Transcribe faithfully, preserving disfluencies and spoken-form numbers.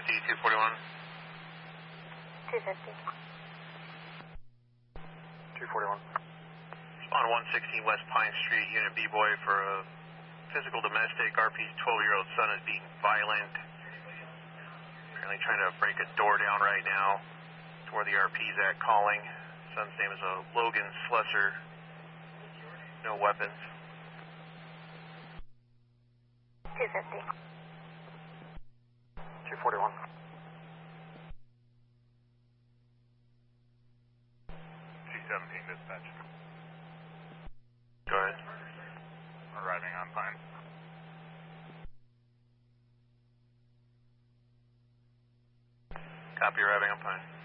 fifty, two forty-one. two fifty. two forty-one. On one sixteen West Pine Street, Unit B-Boy for a physical domestic. R P's twelve-year-old son is being violent. Apparently trying to break a door down right now. To where the R P's at calling. Son's name is uh, Logan Slesser. No weapons. two fifty. two forty-one. G seventeen dispatch. Go ahead. Arriving on Pine. Copy, arriving on Pine.